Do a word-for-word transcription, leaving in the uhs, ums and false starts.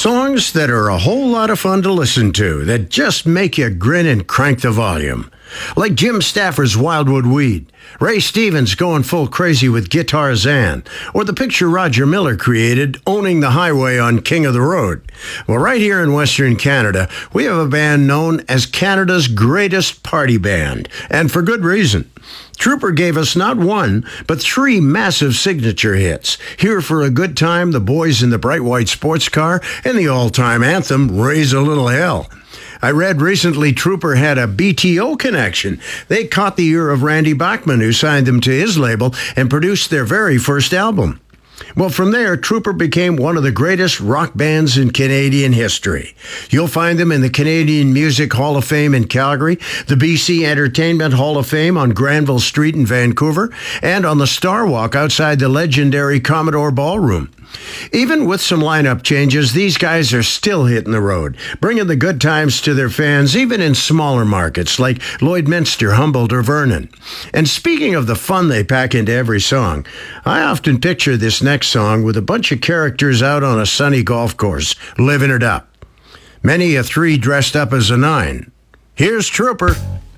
Songs that are a whole lot of fun to listen to, that just make you grin and crank the volume. Like Jim Stafford's Wildwood Weed, Ray Stevens going full crazy with Guitar Zan, or the picture Roger Miller created, Owning the Highway on King of the Road. Well, right here in Western Canada, we have a band known as Canada's greatest party band, and for good reason. Trooper gave us not one, but three massive signature hits. Here for a Good Time, The Boys in the Bright White Sports Car, and the all-time anthem, Raise a Little Hell. I read recently Trooper had a B T O connection. They caught the ear of Randy Bachman, who signed them to his label and produced their very first album. Well, from there, Trooper became one of the greatest rock bands in Canadian history. You'll find them in the Canadian Music Hall of Fame in Calgary, the B C Entertainment Hall of Fame on Granville Street in Vancouver, and on the Star Walk outside the legendary Commodore Ballroom. Even with some lineup changes, these guys are still hitting the road, bringing the good times to their fans, even in smaller markets like Lloydminster, Humboldt, or Vernon. And speaking of the fun they pack into every song, I often picture this next song with a bunch of characters out on a sunny golf course, living it up. Many a three dressed up as a nine. Here's Trooper.